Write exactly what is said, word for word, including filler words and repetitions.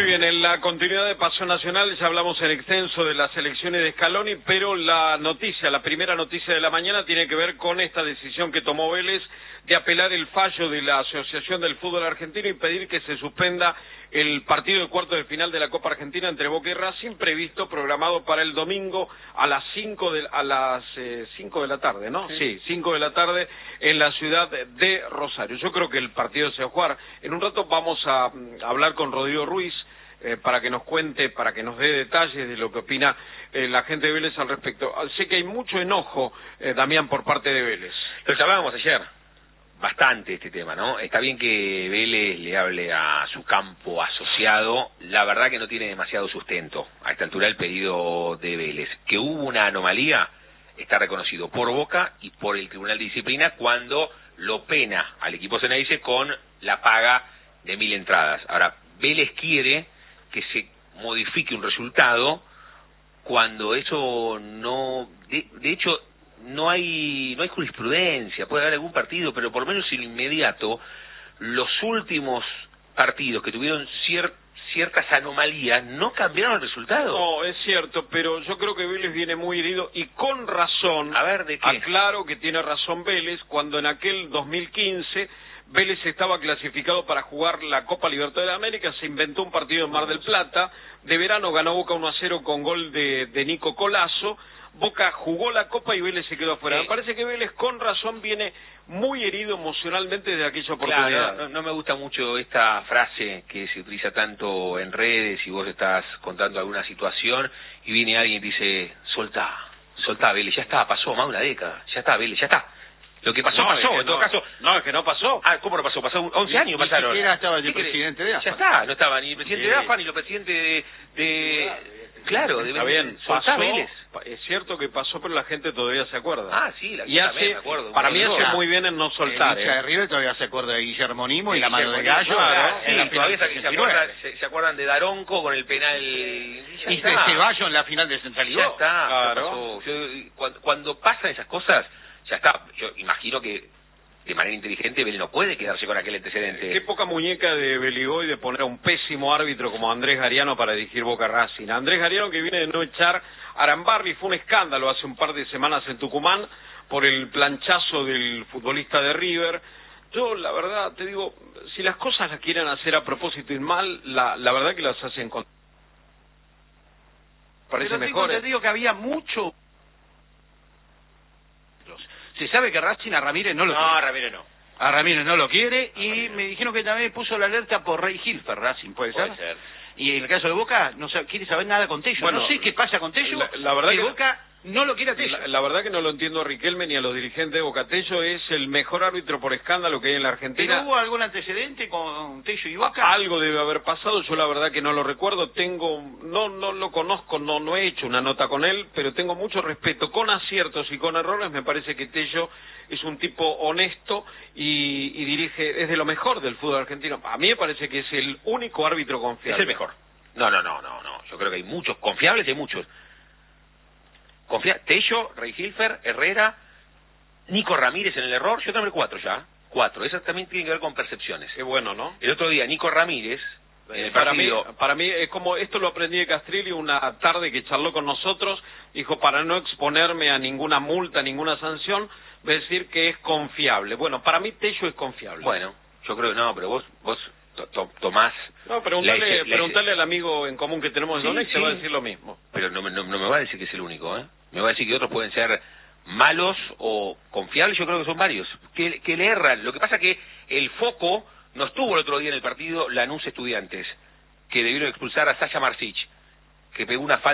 bien, en la continuidad de Pasión Nacional ya hablamos en extenso de las elecciones de Scaloni, pero la noticia, la primera noticia de la mañana tiene que ver con esta decisión que tomó Vélez de apelar el fallo de la Asociación del Fútbol Argentino y pedir que se suspenda el partido de cuartos de final de la Copa Argentina entre Boca y Racing, previsto, programado para el domingo a las cinco de, a las eh, cinco de la tarde, ¿no? Sí. sí, cinco de la tarde en la ciudad de Rosario. Yo creo que el partido se va a jugar. En un rato vamos a, a hablar con Rodrigo Ruiz eh, para que nos cuente, para que nos dé detalles de lo que opina eh, la gente de Vélez al respecto. Sé que hay mucho enojo, eh, Damián, por parte de Vélez. Lo que hablábamos ayer. Bastante este tema, ¿no? Está bien que Vélez le hable a su campo asociado, la verdad que no tiene demasiado sustento a esta altura el pedido de Vélez. Que hubo una anomalía está reconocido por Boca y por el Tribunal de Disciplina cuando lo pena al equipo Ceneice con la paga de mil entradas. Ahora, Vélez quiere que se modifique un resultado cuando eso no... De, de hecho... no hay no hay jurisprudencia, puede haber algún partido, pero por lo menos en inmediato, los últimos partidos que tuvieron cier, ciertas anomalías no cambiaron el resultado. No, es cierto, pero yo creo que Vélez viene muy herido y con razón. A ver, ¿de qué? Aclaro que tiene razón Vélez, cuando en aquel dos mil quince Vélez estaba clasificado para jugar la Copa Libertadores de América, se inventó un partido en Mar del Plata, de verano ganó Boca uno a cero con gol de, de Nico Colazo. Boca jugó la Copa y Vélez se quedó afuera. Sí. Me parece que Vélez con razón viene muy herido emocionalmente de aquella oportunidad. Claro, no, no me gusta mucho esta frase que se utiliza tanto en redes y vos estás contando alguna situación y viene alguien y dice, soltá, soltá Vélez, ya está, pasó más de una década, ya está Vélez, ya está. Lo que pasó, no, pasó, en todo no, caso... No, es que no pasó. Ah, ¿cómo no pasó? Pasó once años, ni pasaron. Ni siquiera estaba el presidente de A F A. Ya está, no estaba ni el presidente sí. de A F A, ni el presidente de... de... Claro, está bien, pasó, es cierto que pasó, pero la gente todavía se acuerda. Ah, sí, la y hace, me acuerdo. Para mí hace muy bien en no soltar. El eh. de River todavía se acuerda de Guillermo Nimo sí, y la mano de Gallo. Claro, sí, sí, todavía se, se, acuerdan, se, se acuerdan de Daronco con el penal. Y, y de Ceballos en la final de Central y Ya está, claro. Yo, cuando, cuando pasan esas cosas, ya está. Yo imagino que de manera inteligente Vélez no puede quedarse con aquel antecedente. Qué poca muñeca de Beligoy de poner a un pésimo árbitro como Andrés Gariano para dirigir Boca Racing. Andrés Gariano, que viene de no echar a Arambarri, fue un escándalo hace un par de semanas en Tucumán por el planchazo del futbolista de River. Yo, la verdad, te digo, si las cosas las quieren hacer a propósito y mal, la, la verdad que las hacen con... Parece mejor. Te digo que había mucho... Se sabe que Racing a Ramírez no lo no, quiere. No, a Ramírez no. A Ramírez no lo quiere y Ramírez. me dijeron que también puso la alerta por Rey Hilfer, Racing, ¿puede, Puede ser? ser. Y en el caso de Boca, no sabe, quiere saber nada con Tello. Bueno, no sé qué pasa con Tello, la, la verdad que, que Boca no lo quiere a Tello. La, la verdad que no lo entiendo a Riquelme ni a los dirigentes de Boca. Tello es el mejor árbitro por escándalo que hay en la Argentina. ¿Pero hubo algún antecedente con Tello y Boca? Algo debe haber pasado, yo la verdad que no lo recuerdo, tengo, no no lo conozco, no no he hecho una nota con él, pero tengo mucho respeto, con aciertos y con errores. Me parece que Tello es un tipo honesto y, y dirige, es de lo mejor del fútbol argentino. A mí me parece que es el único árbitro confiable. Es el mejor. No, no, no, no, no. Yo creo que hay muchos confiables, hay muchos. Confía Tello, Rey Hilfer, Herrera, Nico Ramírez en el error. Yo también cuatro ya. Cuatro. Esas también tienen que ver con percepciones. Qué bueno, ¿no? El otro día, Nico Ramírez, en el para partido... mí, para mí es como, esto lo aprendí de Castrilli una tarde que charló con nosotros, dijo, para no exponerme a ninguna multa, ninguna sanción, voy a decir que es confiable. Bueno, para mí Tello es confiable. Bueno, yo creo que no, pero vos... vos To, to, Tomás... No, preguntarle, la, preguntarle la, al amigo en común que tenemos en sí, Donex, sí. te va a decir lo mismo. Pero no, no, no me va a decir que es el único, ¿eh? Me va a decir que otros pueden ser malos o confiables, yo creo que son varios. Que, que le erran. Lo que pasa que el foco no estuvo el otro día en el partido Lanús Estudiantes, que debieron expulsar a Sasha Marsic, que pegó una falta